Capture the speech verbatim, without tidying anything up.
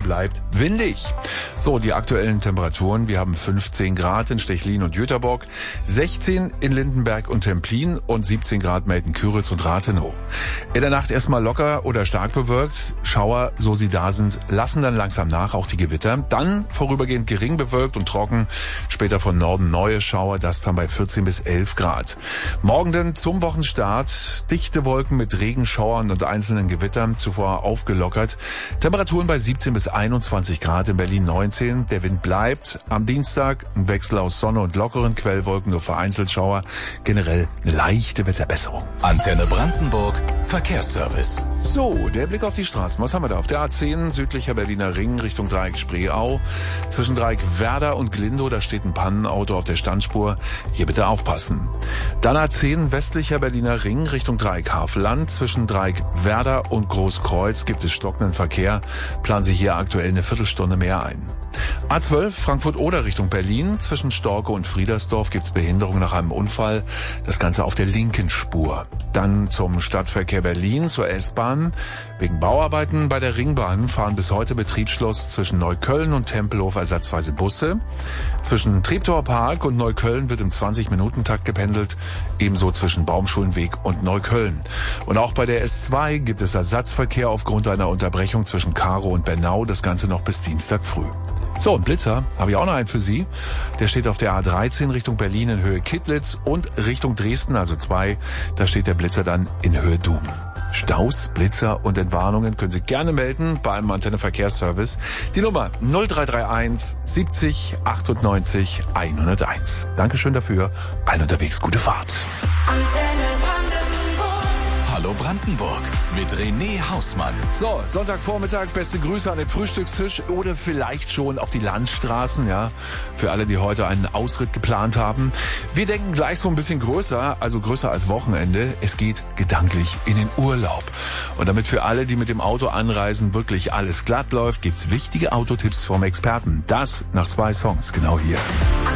bleibt windig. So, die aktuellen Temperaturen. Wir haben fünfzehn Grad in Stechlin und Jüterbock, sechzehn in Lindenberg und Templin und siebzehn Grad Melden-Küritz und Rathenow. In der Nacht erstmal locker oder stark bewölkt. Schauer, so sie da sind, lassen dann langsam nach, auch die Gewitter. Dann vorübergehend gering bewölkt und trocken. Später von Norden neue Schauer, das dann bei vierzehn bis elf Grad. Morgen dann zum Wochenstart dichte Wolken mit Regenschauern und einzelnen Gewittern, zuvor aufgelockert. Temperaturen bei siebzehn bis einundzwanzig Grad, in Berlin neunzehn. Der Wind bleibt. Am Dienstag ein Wechsel aus Sonne und lockeren Quellwolken, nur vereinzelt Schauer. Generell eine leichte Wetterbesserung. Antenne Brandenburg, Verkehrsservice. So, der Blick auf die Straßen. Was haben wir da? Auf der A zehn, südlicher Berliner Ring, Richtung Dreieck Spreeau. Zwischen Dreieck Werder und Glindow, da steht ein Pannenauto auf der Standspur. Hier bitte aufpassen. Dann A zehn, westlicher Berliner Ring, Richtung Dreieck Havelland. Zwischen Dreieck Werder und Großkreuz gibt es stockenden Verkehr. Planen Sie hier aktuell eine Viertelstunde mehr ein. A zwölf, Frankfurt-Oder Richtung Berlin. Zwischen Storke und Friedersdorf gibt's Behinderung nach einem Unfall. Das Ganze auf der linken Spur. Dann zum Stadtverkehr Berlin, zur S-Bahn. Wegen Bauarbeiten bei der Ringbahn fahren bis heute Betriebsschluss zwischen Neukölln und Tempelhof ersatzweise Busse. Zwischen Treptower Park und Neukölln wird im zwanzig-Minuten-Takt gependelt. Ebenso zwischen Baumschulenweg und Neukölln. Und auch bei der S zwei gibt es Ersatzverkehr aufgrund einer Unterbrechung zwischen Karow und Bernau. Das Ganze noch bis Dienstag früh. So, ein Blitzer habe ich auch noch einen für Sie. Der steht auf der A dreizehn Richtung Berlin in Höhe Kittlitz und Richtung Dresden, also zwei. Da steht der Blitzer dann in Höhe Dum. Staus, Blitzer und Entwarnungen können Sie gerne melden beim Antenne Verkehrsservice. Die Nummer null drei drei eins siebzig achtundneunzig hunderteins. Dankeschön dafür. Allen unterwegs gute Fahrt. Antenne Hallo Brandenburg mit René Hausmann. So, Sonntagvormittag, beste Grüße an den Frühstückstisch oder vielleicht schon auf die Landstraßen, ja, für alle, die heute einen Ausritt geplant haben. Wir denken gleich so ein bisschen größer, also größer als Wochenende. Es geht gedanklich in den Urlaub. Und damit für alle, die mit dem Auto anreisen, wirklich alles glatt läuft, gibt's wichtige Autotipps vom Experten. Das nach zwei Songs, genau hier.